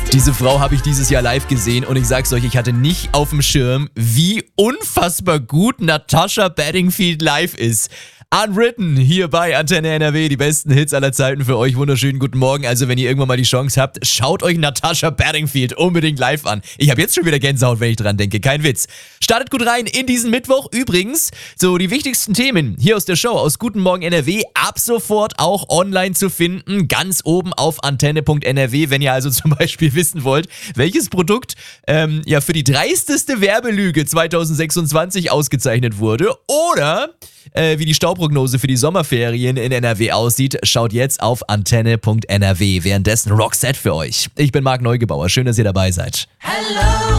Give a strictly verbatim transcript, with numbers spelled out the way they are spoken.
Diese Frau habe ich dieses Jahr live gesehen und ich sag's euch, ich hatte nicht auf dem Schirm, wie unfassbar gut Natasha Bedingfield live ist. Unwritten, hier bei Antenne N R W, die besten Hits aller Zeiten für euch. Wunderschönen guten Morgen. Also wenn ihr irgendwann mal die Chance habt, schaut euch Natasha Bedingfield unbedingt live an. Ich habe jetzt schon wieder Gänsehaut, wenn ich dran denke. Kein Witz. Startet gut rein in diesen Mittwoch. Übrigens, so die wichtigsten Themen hier aus der Show, aus Guten Morgen N R W, ab sofort auch online zu finden. Ganz oben auf antenne punkt n r w, wenn ihr also zum Beispiel wissen wollt, welches Produkt ähm, ja für die dreisteste Werbelüge zwanzig sechsundzwanzig ausgezeichnet wurde. Oder Äh, wie die Stauprognose für die Sommerferien in N R W aussieht, schaut jetzt auf antenne punkt n r w. Währenddessen Roxette für euch. Ich bin Marc Neugebauer. Schön, dass ihr dabei seid. Hello.